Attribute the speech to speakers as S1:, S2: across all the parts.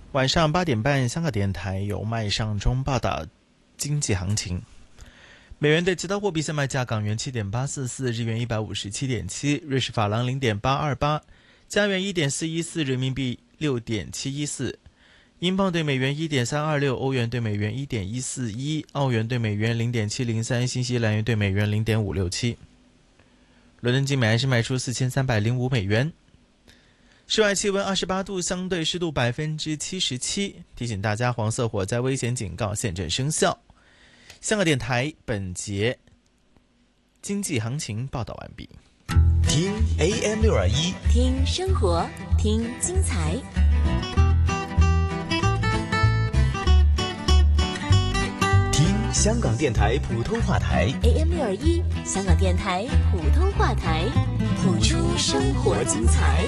S1: 晚上8点半，香港电台由麦尚中报道经济行情。美元对其他货币现卖价：港元7.844，日元157.7，瑞士法郎0.828，加元1.414，人民币6.714，英镑对美元1.326，欧元对美元1.141，澳元对美元0.703，新西兰元对美元0.567。伦敦金每安士卖出4305美元。室外气温28度，相对湿度77%。提醒大家，黄色火灾危险警告现正生效。香港电台本节经济行情报道完毕。
S2: 听 AM621，
S3: 听生活，听精彩。
S2: 听香港电台普通话台
S3: AM621，香港电台普通话台，谱出生活精彩。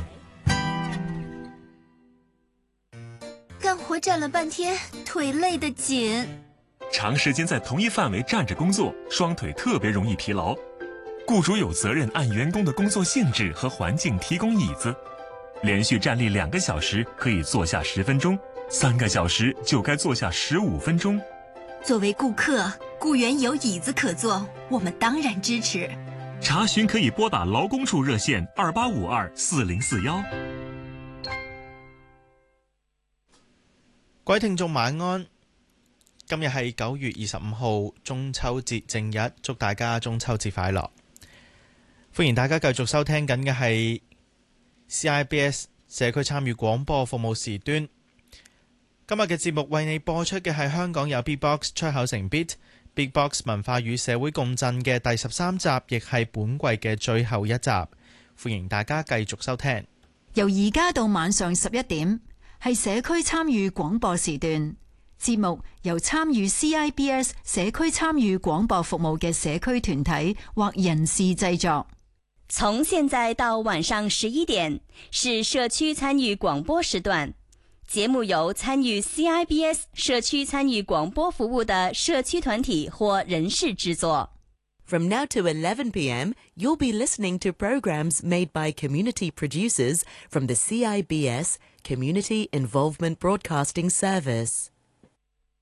S4: 干活站了半天，腿累得紧。
S5: 长时间在同一范围站着工作，双腿特别容易疲劳。雇主有责任按员工的工作性质和环境提供椅子。连续站立2个小时可以坐下10分钟，3个小时就该坐下15分钟。
S4: 作为顾客，雇员有椅子可坐，我们当然支持。
S5: 查询可以拨打劳工处热线28524041。
S1: 各位聽眾晚安，今日係9月25號中秋節正日，祝大家中秋節快樂。歡迎大家繼續收聽緊嘅係 CIBS 社區參與廣播服務時段。今日嘅節目為你播出嘅係香港有 Beatbox 出口成 Beatbox 文化與社會共振嘅第13集，亦係本季嘅最後一集。歡迎大家繼續收聽。
S6: 由而家到晚上11點。係社區參與廣播時段，節目由參與 CIBS 社區參與廣播服務嘅社區團體或人士製作。
S7: 從現在到晚上11點是社區參與廣播時段，節目由參與 CIBS 社區參與廣播服務的社區團體或人士製作。
S8: From now to 11 p.m., you'll be listening to programs made by community producers from the CIBS Community Involvement Broadcasting Service.